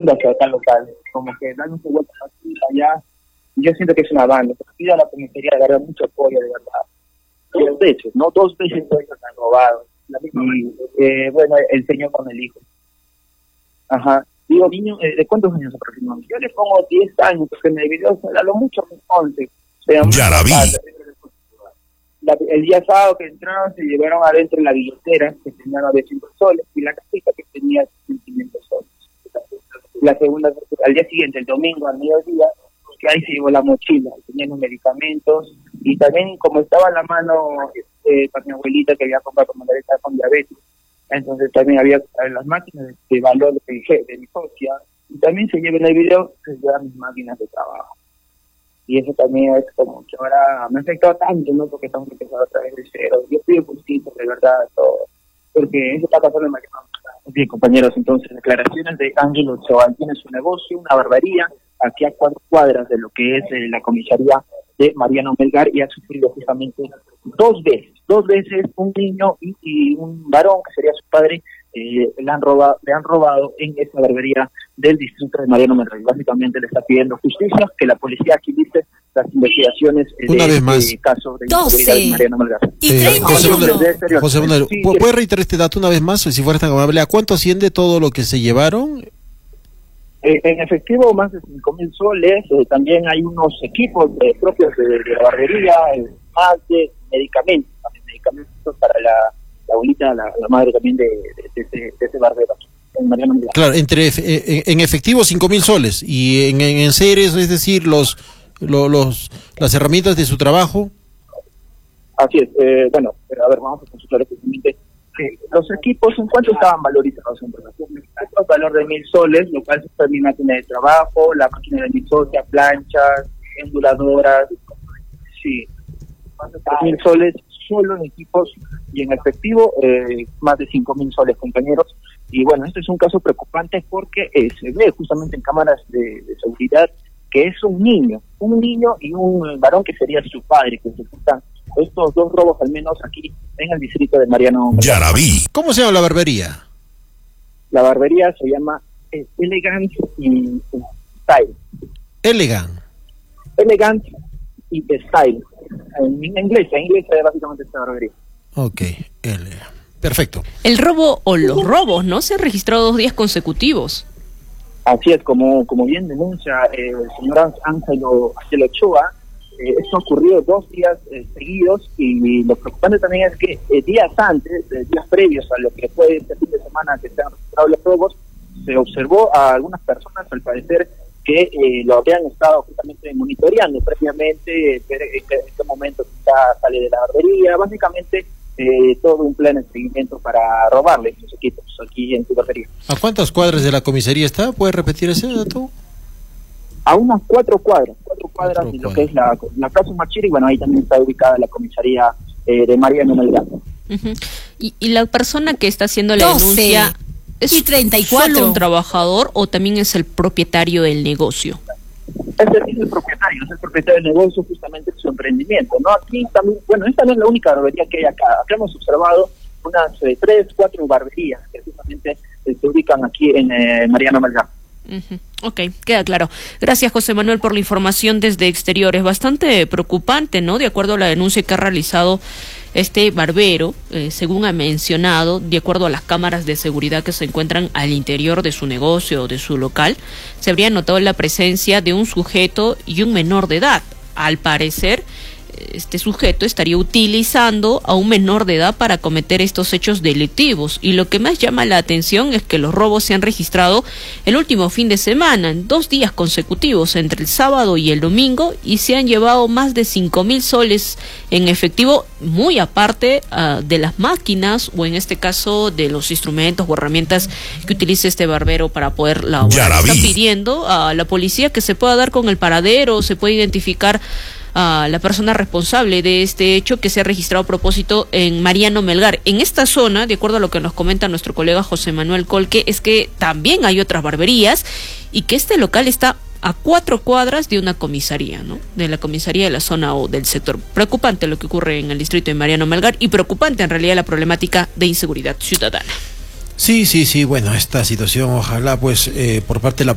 los acá locales, como que dan un vuelta aquí allá. Yo siento que es una banda, pero pido a la comisaría de dar mucho apoyo, de verdad. 2 veces, ¿no? 2 veces ellos han robado. Y bueno, el señor con el hijo. Ajá. Digo, niño, ¿de cuántos años aproximadamente? Yo le pongo 10 años, porque en el video a lo mucho 11. Ya la vi. El día sábado que entraron se llevaron adentro la billetera que tenía 900 soles y la casita que tenía 500 soles. La segunda, al día siguiente, el domingo al mediodía, que ahí se llevó la mochila, tenía los medicamentos y también como estaba en la mano para mi abuelita que había comprado como la con diabetes, entonces también había las máquinas de valor de mi socia y también se lleva en el video, se llevan mis máquinas de trabajo. Y eso también es como que ahora me ha afectado tanto, ¿no? Porque estamos empezando otra vez de cero. Yo pido justicia, de verdad, todo. Porque eso está pasando en Mariano. Bien, compañeros, entonces, declaraciones de Ángel Ochoa. Tiene su negocio, una barbería, aquí a 4 cuadras de lo que es la comisaría de Mariano Melgar, y ha sufrido justamente 2 veces un niño y un varón, que sería su padre, le han robado en esa barbería del distrito de Mariano Melgar. Básicamente le está pidiendo justicia, que la policía agilice las investigaciones de caso de inseguridad de Mariano Melgar. José Manuel, ¿puede reiterar este dato una vez más, si fuera tan amable? ¿A cuánto asciende todo lo que se llevaron? En efectivo, más de 5.000 soles. También hay unos equipos propios de la barbería, más de medicamentos para la abuelita, la madre también de ese barbero. Claro, en efectivo 5.000 soles y en seres, es decir, las herramientas de su trabajo. Así es. Bueno, a ver, vamos a consultar específicamente. Los equipos, ¿en cuánto estaban valorizados en relación? Valor de 1.000 soles, lo cual es mi máquina de trabajo, la máquina de mi socia, planchas, enduladoras, sí, más de 3.000 soles solo en equipos, y en efectivo más de 5.000 soles, compañeros. Y bueno, este es un caso preocupante porque se ve justamente en cámaras de seguridad que es un niño y un varón que sería su padre, que ejecutan estos 2 robos al menos aquí en el distrito de Mariano. Ya la vi. ¿Cómo se llama la barbería? La barbería se llama Elegant y Style. Elegant y Style. En inglés es básicamente esta barbería. Ok, perfecto. El robo o los robos, ¿no? Se han registrado 2 días consecutivos. Así es, como bien denuncia el señor Ángel Ochoa, esto ha ocurrido 2 días seguidos, y lo preocupante también es que días previos a lo que fue este fin de semana que se han registrado los robos, se observó a algunas personas, al parecer, que lo habrían estado justamente monitoreando previamente, ver en qué momento sale de la barbería, básicamente todo un plan de seguimiento para robarle estos equipos aquí en su barbería. ¿A cuántas cuadras de la comisaría está? ¿Puede repetir ese dato? A unas 4 cuadras de lo que es la Plaza Machiri, y bueno, ahí también está ubicada la comisaría de Mariano Melgar. ¿Y la persona que está haciendo la denuncia es 34. ¿Solo un trabajador o también es el propietario del negocio? Es el propietario del negocio, justamente su emprendimiento, ¿no? Aquí también, bueno, esta no es la única barbería que hay acá. Acá hemos observado unas 3, 4 barberías que justamente se ubican aquí en Mariano Melgar. Ok, queda claro. Gracias, José Manuel, por la información desde exteriores. Bastante preocupante, ¿no? De acuerdo a la denuncia que ha realizado este barbero, según ha mencionado, de acuerdo a las cámaras de seguridad que se encuentran al interior de su negocio o de su local, se habría notado la presencia de un sujeto y un menor de edad. Al parecer, este sujeto estaría utilizando a un menor de edad para cometer estos hechos delictivos, y lo que más llama la atención es que los robos se han registrado el último fin de semana, en 2 días consecutivos, entre el sábado y el domingo, y se han llevado más de 5.000 soles en efectivo, muy aparte de las máquinas, o en este caso de los instrumentos o herramientas que utiliza este barbero para poder laborar. Están pidiendo a la policía que se pueda dar con el paradero, se pueda identificar a la persona responsable de este hecho que se ha registrado a propósito en Mariano Melgar. En esta zona, de acuerdo a lo que nos comenta nuestro colega José Manuel Colque, es que también hay otras barberías y que este local está a 4 cuadras de una comisaría, ¿no? De la comisaría de la zona O del sector. Preocupante lo que ocurre en el distrito de Mariano Melgar, y preocupante en realidad la problemática de inseguridad ciudadana. Sí, bueno, esta situación, ojalá pues por parte de la